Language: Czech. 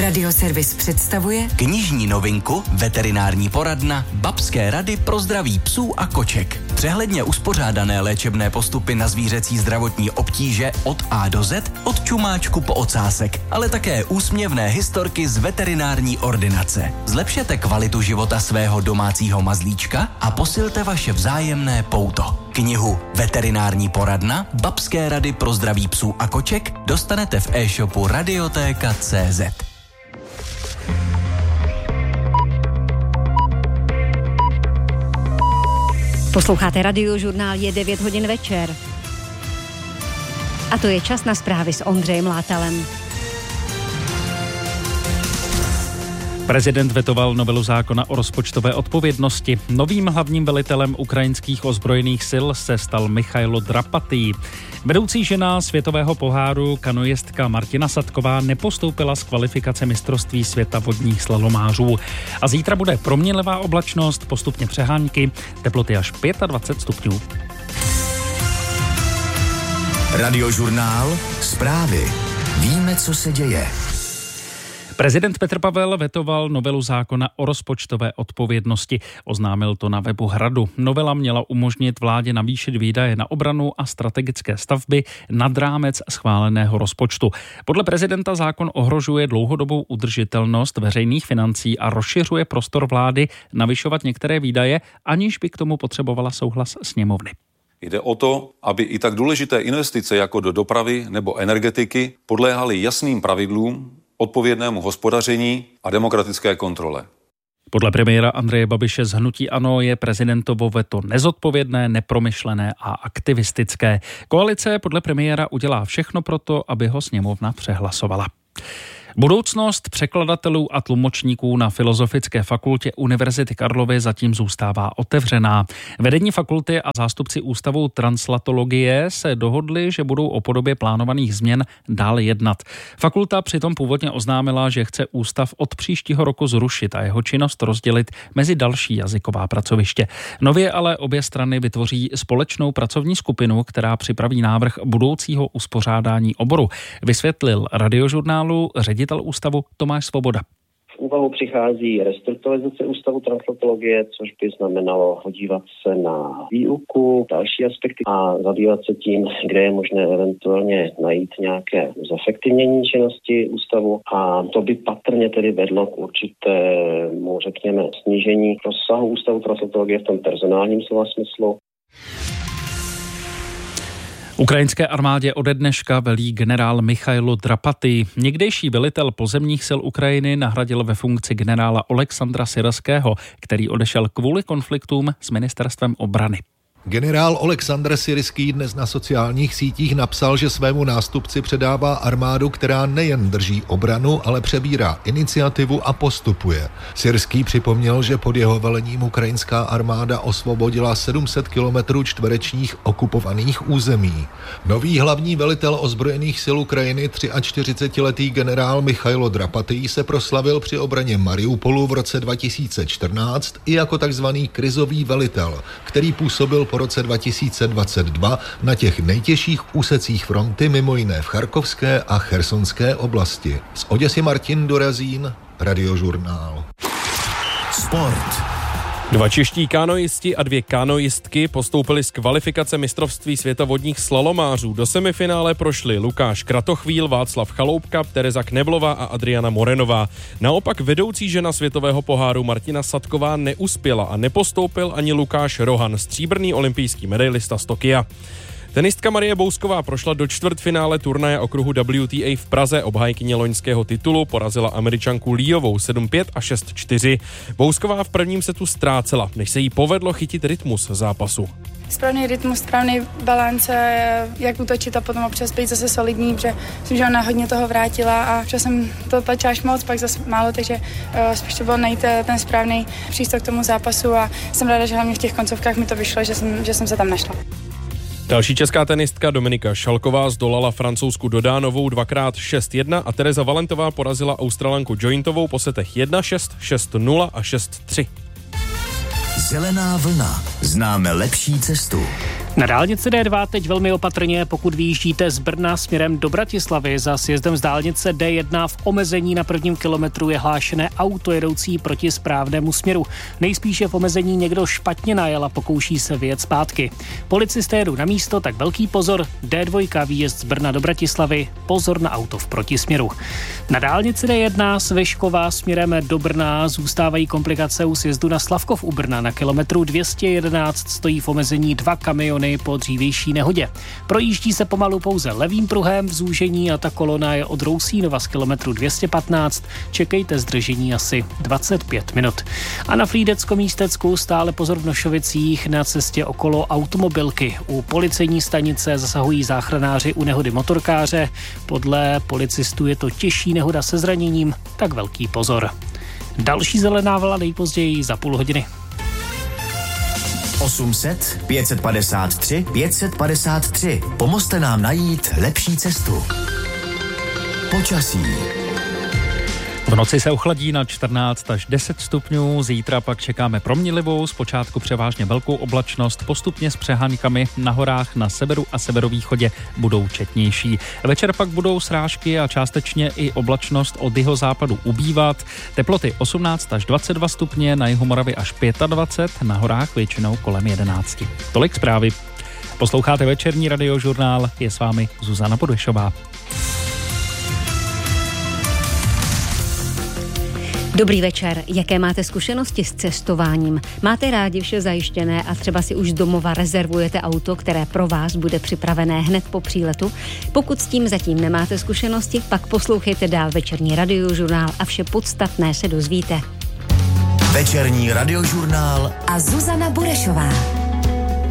Radioservis představuje knižní novinku Veterinární poradna Babské rady pro zdraví psů a koček. Přehledně uspořádané léčebné postupy na zvířecí zdravotní obtíže od A do Z, od čumáčku po ocásek, ale také úsměvné historky z veterinární ordinace. Zlepšete kvalitu života svého domácího mazlíčka a posilte vaše vzájemné pouto. Knihu Veterinární poradna Babské rady pro zdraví psů a koček dostanete v e-shopu Radiotéka.cz. Posloucháte Radiožurnál, je 9 hodin večer. A to je čas na zprávy s Ondřejem Látalem. Prezident vetoval novelu zákona o rozpočtové odpovědnosti. Novým hlavním velitelem ukrajinských ozbrojených sil se stal Michailo Drapatý. Vedoucí žena světového poháru kanoistka Martina Sadková nepostoupila z kvalifikace mistrovství světa vodních slalomářů. A zítra bude proměnlivá oblačnost, postupně přehánky, teploty až 25 stupňů. Radiožurnál, zprávy. Víme, co se děje. Prezident Petr Pavel vetoval novelu zákona o rozpočtové odpovědnosti. Oznámil to na webu Hradu. Novela měla umožnit vládě navýšit výdaje na obranu a strategické stavby nad rámec schváleného rozpočtu. Podle prezidenta zákon ohrožuje dlouhodobou udržitelnost veřejných financí a rozšiřuje prostor vlády navyšovat některé výdaje, aniž by k tomu potřebovala souhlas sněmovny. Jde o to, aby i tak důležité investice jako do dopravy nebo energetiky podléhaly jasným pravidlům, odpovědnému hospodaření a demokratické kontrole. Podle premiéra Andreje Babiše z hnutí ANO je prezidentovo veto nezodpovědné, nepromyšlené a aktivistické. Koalice podle premiéra udělá všechno pro to, aby ho sněmovna přehlasovala. Budoucnost překladatelů a tlumočníků na Filozofické fakultě Univerzity Karlovy zatím zůstává otevřená. Vedení fakulty a zástupci Ústavu translatologie se dohodli, že budou o podobě plánovaných změn dále jednat. Fakulta přitom původně oznámila, že chce ústav od příštího roku zrušit a jeho činnost rozdělit mezi další jazyková pracoviště. Nově ale obě strany vytvoří společnou pracovní skupinu, která připraví návrh budoucího uspořádání oboru. Vysvětlil Radiožurnálu ředitel ústavu Tomáš Svoboda. V úvahu přichází restrukturalizace Ústavu translatologie, což by znamenalo podívat se na výuku, další aspekty a zabývat se tím, kde je možné eventuálně najít nějaké zefektivnění činnosti ústavu, a to by patrně tedy vedlo k určitému, řekněme, snížení rozsahu Ústavu translatologie v tom personálním slova smyslu. Ukrajinské armádě ode dneška velí generál Michailo Drapatý. Někdejší velitel pozemních sil Ukrajiny nahradil ve funkci generála Oleksandra Syrského, který odešel kvůli konfliktům s ministerstvem obrany. Generál Oleksandr Syrský dnes na sociálních sítích napsal, že svému nástupci předává armádu, která nejen drží obranu, ale přebírá iniciativu a postupuje. Syrský připomněl, že pod jeho velením ukrajinská armáda osvobodila 700 km čtverečních okupovaných území. Nový hlavní velitel ozbrojených sil Ukrajiny, 43letý generál Michailo Drapatý, se proslavil při obraně Mariupolu v roce 2014 i jako takzvaný krizový velitel, který působil po roce 2022 na těch nejtěžších úsecích fronty, mimo jiné v Charkovské a Chersonské oblasti. Z Oděsy Martin Dorazín, Radiožurnál. Sport. 2 čeští kanoisti a 2 kanoistky postoupili z kvalifikace mistrovství světa vodních slalomářů. Do semifinále prošli Lukáš Kratochvíl, Václav Chaloupka, Tereza Kneblová a Adriana Morenová. Naopak vedoucí žena světového poháru Martina Sadková neuspěla a nepostoupil ani Lukáš Rohan, stříbrný olympijský medailista z Tokia. Tenistka Marie Bousková prošla do čtvrtfinále turnaje okruhu WTA v Praze. Obhájkyně loňského titulu porazila Američanku Líovou 7-5 a 6-4. Bousková v prvním setu ztrácela, než se jí povedlo chytit rytmus zápasu. Správný rytmus, správný balance, jak útočit a potom občas být zase solidní, protože myslím, že ona hodně toho vrátila a občas jsem to tlačila až moc, pak zase málo, takže spíš to bylo najít ten správný přístup k tomu zápasu a jsem ráda, že hlavně v těch koncovkách mi to vyšlo, že jsem se tam našla. Další česká tenistka Dominika Šalková zdolala Francouzku Dodánovou 2x6-1 a Tereza Valentová porazila Australanku Jointovou po setech 1-6, 6-0 a 6-3. Zelená vlna. Známe lepší cestu. Na dálnici D2 teď velmi opatrně, pokud vyjíždíte z Brna směrem do Bratislavy. Za sjezdem z dálnice D1 v omezení na prvním kilometru je hlášené auto jedoucí proti správnému směru. Nejspíše v omezení někdo špatně najel a pokouší se vyjet zpátky. Policisté jedou na místo, tak velký pozor. D2 výjezd z Brna do Bratislavy, pozor na auto v protisměru. Na dálnici D1 z Vyškova směrem do Brna zůstávají komplikace u sjezdu na Slavkov u Brna. Na kilometru 211 stojí v omezení 2 kamiony po dřívější nehodě. Projíždí se pomalu pouze levým pruhem v zúžení a ta kolona je od Rousínova z kilometru 215. Čekejte zdržení asi 25 minut. A na Frýdecko-Místecku stále pozor v Nošovicích na cestě okolo automobilky. U policejní stanice zasahují záchranáři u nehody motorkáře. Podle policistů je to těžší nehoda se zraněním, tak velký pozor. Další zelená vlna nejpozději za půl hodiny. 800 553 553. Pomozte nám najít lepší cestu. Počasí. V noci se ochladí na 14 až 10 stupňů, zítra pak čekáme proměnlivou, zpočátku převážně velkou oblačnost, postupně s přehánkami na horách na severu a severovýchodě budou četnější. Večer pak budou srážky a částečně i oblačnost od jihozápadu ubývat. Teploty 18 až 22 stupně, na jihu Moravy až 25, na horách většinou kolem 11. Tolik zprávy. Posloucháte večerní radiožurnál, je s vámi Zuzana Podešová. Dobrý večer. Jaké máte zkušenosti s cestováním? Máte rádi vše zajištěné a třeba si už z domova rezervujete auto, které pro vás bude připravené hned po příletu? Pokud s tím zatím nemáte zkušenosti, pak poslouchejte dál večerní radiožurnál a vše podstatné se dozvíte. Večerní radiožurnál a Zuzana Burešová.